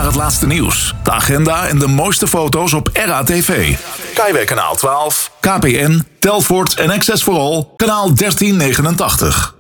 het laatste nieuws, de agenda en de mooiste foto's op RATV. Kaiway kanaal 12, KPN, Telfort en Access for All, kanaal 1389.